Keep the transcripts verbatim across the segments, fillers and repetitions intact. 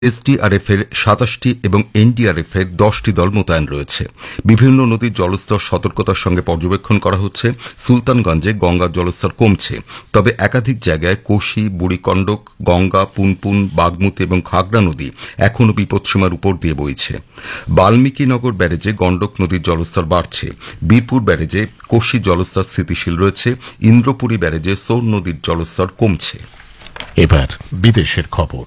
SDRF এর সাতাশটি এবং এনডিআরএফ এর দশটি দল মোতায়েন রয়েছে। বিভিন্ন নদীর জলস্তর সতর্কতার সঙ্গে পর্যবেক্ষণ করা হচ্ছে। সুলতানগঞ্জে গঙ্গার জলস্তর কমছে, তবে একাধিক জায়গায় কোশি, বুড়িগণ্ডক, গঙ্গা, পুনপুন, বাগমতী এবং খাগড়া নদী এখনও বিপদসীমার উপর দিয়ে বইছে। বাল্মীকিনগর ব্যারেজে গণ্ডক নদীর জলস্তর বাড়ছে। বীরপুর ব্যারেজে কোশির জলস্তর স্থিতিশীল রয়েছে। ইন্দ্রপুরী ব্যারেজে সোন নদীর জলস্তর কমছে। এবার বিদেশের খবর।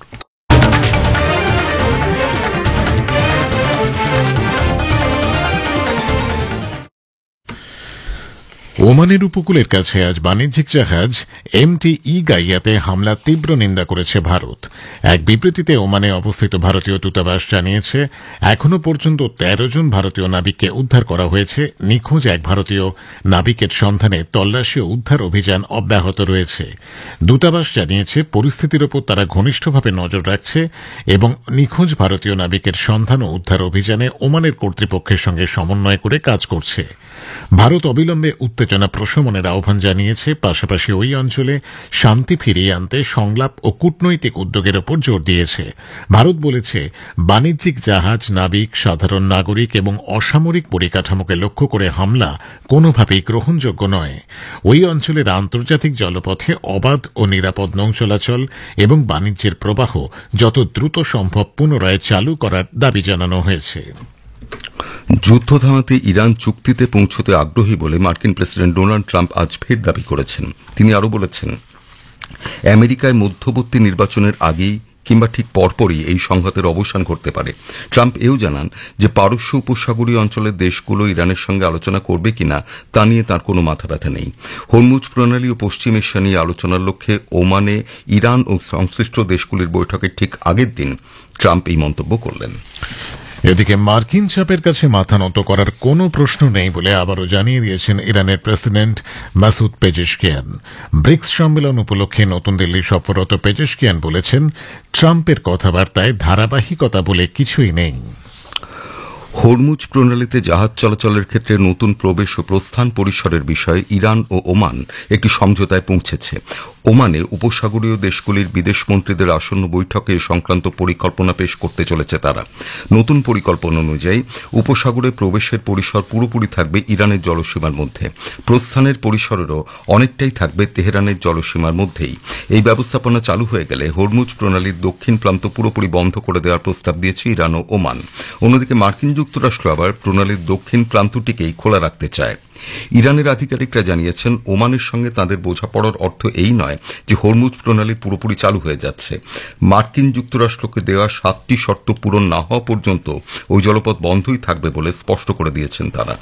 ওমানের উপকূলের কাছে আজ বাণিজ্যিক জাহাজ এমটি ই গাইয়াতে হামলার তীব্র নিন্দা করেছে ভারত। এক বিবৃতিতে ওমানে অবস্থিত ভারতীয় দূতাবাস জানিয়েছে, এখনও পর্যন্ত তেরো জন ভারতীয় নাবিককে উদ্ধার করা হয়েছে। নিখোঁজ এক ভারতীয় নাবিকের সন্ধানে তল্লাশি ও উদ্ধার অভিযান অব্যাহত রয়েছে। দূতাবাস জানিয়েছে, পরিস্থিতির ওপর তারা ঘনিষ্ঠভাবে নজর রাখছে এবং নিখোঁজ ভারতীয় নাবিকের সন্ধান ও উদ্ধার অভিযানে ওমানের কর্তৃপক্ষের সঙ্গে সমন্বয় করে কাজ করছে। ভারত অবিলম্বে উত্তেজনা প্রশমনের আহ্বান জানিয়েছে, পাশাপাশি ওই অঞ্চলে শান্তি ফিরিয়ে আনতে সংলাপ ও কূটনৈতিক উদ্যোগের ওপর জোর দিয়েছে। ভারত বলেছে, বাণিজ্যিক জাহাজ, নাবিক, সাধারণ নাগরিক এবং অসামরিক পরিকাঠামোকে লক্ষ্য করে হামলা কোনোভাবেই গ্রহণযোগ্য নয়। ওই অঞ্চলের আন্তর্জাতিক জলপথে অবাধ ও নিরাপদ নৌ চলাচল এবং বাণিজ্যের প্রবাহ যত দ্রুত সম্ভব পুনরায় চালু করার দাবি জানানো হয়েছে। যুদ্ধ থামাতে ইরান চুক্তিতে পৌঁছতে আগ্রহী বলে মার্কিন প্রেসিডেন্ট ডোনাল্ড ট্রাম্প আজ ফের দাবি করেছেন। তিনি আরও বলেছেন, আমেরিকায় মধ্যবর্তী নির্বাচনের আগেই কিংবা ঠিক পরপরই এই সংঘাতের অবসান ঘটতে পারে। ট্রাম্প এও জানান যে পারস্য উপসাগরীয় অঞ্চলের দেশগুলো ইরানের সঙ্গে আলোচনা করবে কিনা তা নিয়ে তার কোনো মাথা ব্যথা নেই। হরমুজ প্রণালী ও পশ্চিম এশিয়া নিয়ে আলোচনার লক্ষ্যে ওমানে ইরান ও সংশ্লিষ্ট দেশগুলির বৈঠকের ঠিক আগের দিন ট্রাম্প এই মন্তব্য করলেন। এদিকে মার্কিন চাপের কাছে মাথা নত করার কোনো প্রশ্ন নেই বলে আবারও জানিয়ে দিয়েছেন ইরানের প্রেসিডেন্ট মাসুদ পেজেশকিয়ান। ব্রিক্স সম্মেলন উপলক্ষে নতুন দিল্লি সফররত পেজেশকিয়ান বলেছেন, ট্রাম্পের কথাবার্তায় ধারাবাহিকতা বলে কিছুই নেই। হরমুজ প্রণালীতে জাহাজ চলাচলের ক্ষেত্রে নতুন প্রবেশ ও প্রস্থান পরিসরের বিষয়ে ইরান ও ওমান একটি সমঝোতায় পৌঁছেছে। ওমানে উপসাগরীয় দেশগুলির বিদেশমন্ত্রীদের আসন্ন বৈঠকে সংক্রান্ত পরিকল্পনা পেশ করতে চলেছে তারা। নতুন পরিকল্পনা অনুযায়ী উপসাগরে প্রবেশের পরিসর পুরোপুরি থাকবে ইরানের জলসীমার মধ্যে, প্রস্থানের পরিসরেরও অনেকটাই থাকবে তেহরানের জলসীমার মধ্যেই। এই ব্যবস্থাপনা চালু হয়ে গেলে হরমুজ প্রণালীর দক্ষিণ প্রান্ত পুরোপুরি বন্ধ করে দেওয়ার প্রস্তাব দিয়েছে ইরান ও ওমান। অন্যদিকে মার্কিন যুক্তরাষ্ট্র আবার প্রণালীর দক্ষিণ প্রান্তটিকেই খোলা রাখতে চায়। ইরানের আধিকারিকরা জানিয়েছেন, ওমানের সঙ্গে তাদের বোঝাপড়ার অর্থ এই নয় যে হরমুজ প্রণালী পুরোপুরি চালু হয়ে যাচ্ছে। মার্কিন যুক্তরাষ্ট্রকে দেওয়া সাতটি শর্ত পূরণ না হওয়া পর্যন্ত ওই জলপথ বন্ধই থাকবে বলে স্পষ্ট করে দিয়েছেন তারা।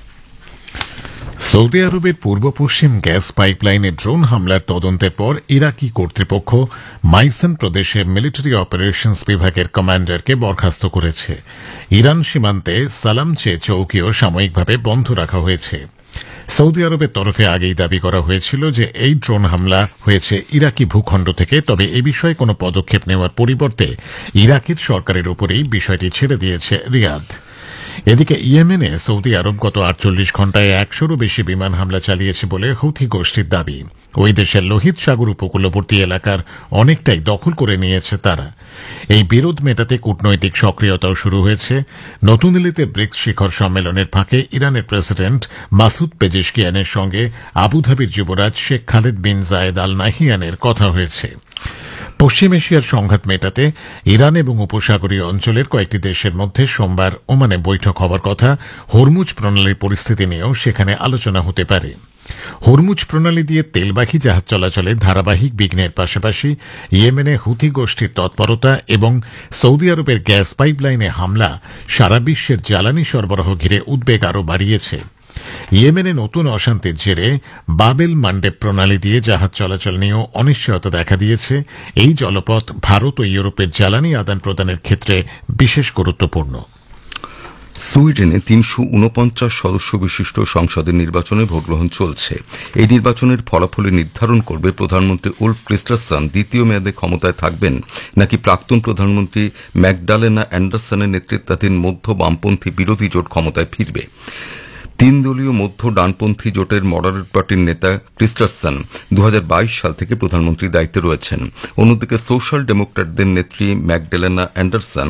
সৌদি আরবের পূর্ব পশ্চিম গ্যাস পাইপলাইনে ড্রোন হামলার তদন্তের পর ইরাকি কর্তৃপক্ষ মাইসান প্রদেশের মিলিটারি অপারেশনস বিভাগের কমান্ডারকে বরখাস্ত করেছে। ইরান সীমান্তে সালামচে চৌকিও সাময়িকভাবে বন্ধ রাখা হয়েছে। সৌদি আরবের তরফে আগেই দাবি করা হয়েছিল যে এই ড্রোন হামলা হয়েছে ইরাকি ভূখণ্ড থেকে, তবে এ বিষয়ে কোনো পদক্ষেপ নেওয়ার পরিবর্তে ইরাকের সরকারের উপরেই বিষয়টি ছেড়ে দিয়েছে রিয়াদ। এদিকে ইয়েমেনে সৌদি আরব গত আটচল্লিশ ঘণ্টায় একশোরও বেশি বিমান হামলা চালিয়েছে বলে হুথি গোষ্ঠীর দাবি। ওই দেশের লোহিত সাগর উপকূলবর্তী এলাকার অনেকটাই দখল করে নিয়েছে তারা। এই বিরোধ মেটাতে কূটনৈতিক সক্রিয়তাও শুরু হয়েছে। নতুন দিল্লিতে ব্রিক্স শিখর সম্মেলনের ফাঁকে ইরানের প্রেসিডেন্ট মাসুদ পেজেশকিয়ানের সঙ্গে আবুধাবির যুবরাজ শেখ খালেদ বিন জায়েদ আল নাহিয়ানের কথা হয়েছে। পশ্চিম এশিয়ার সংঘাত মেটাতে ইরান এবং উপসাগরীয় অঞ্চলের কয়েকটি দেশের মধ্যে সোমবার ওমানে বৈঠক হওয়ার কথা। হরমুজ প্রণালীর পরিস্থিতি নিয়েও সেখানে আলোচনা হতে পারে। হরমুজ প্রণালী দিয়ে তেলবাহী জাহাজ চলাচলে ধারাবাহিক বিঘ্নের পাশাপাশি ইয়েমেনে হুথি গোষ্ঠীর তৎপরতা এবং সৌদি আরবের গ্যাস পাইপলাইনে হামলা সারা বিশ্বের জ্বালানি সরবরাহ ঘিরে উদ্বেগ আরও বাড়িয়েছে। ইয়েমেনে নতুন অশান্তির জেরে বাবেল মান্ডেব প্রণালী দিয়ে জাহাজ চলাচল নিয়েও অনিশ্চয়তা দেখা দিয়েছে। এই জলপথ ভারত ও ইউরোপের জ্বালানি আদান প্রদানের ক্ষেত্রে বিশেষ গুরুত্বপূর্ণ। সুইডেনে তিনশো উনপঞ্চাশ সদস্য বিশিষ্ট সংসদের নির্বাচনে ভোটগ্রহণ চলছে। এই নির্বাচনের ফলাফল নির্ধারণ করবে প্রধানমন্ত্রী উলফ ক্রিস্টারসন দ্বিতীয় মেয়াদে ক্ষমতায় থাকবেন নাকি প্রাক্তন প্রধানমন্ত্রী ম্যাকডালেনা অ্যান্ডারসনের নেতৃত্বাধীন মধ্য বামপন্থী বিরোধী জোট ক্ষমতায় ফিরবে। তিন দলীয় মধ্য ডানপন্থী জোটের মডারেট পার্টির নেতা ক্রিস্টারসন দু হাজার বাইশ সাল থেকে প্রধানমন্ত্রীর দায়িত্বে রয়েছেন। অন্যদিকে সোশ্যাল ডেমোক্র্যাটদের নেত্রী ম্যাগডেলেনা অ্যান্ডারসন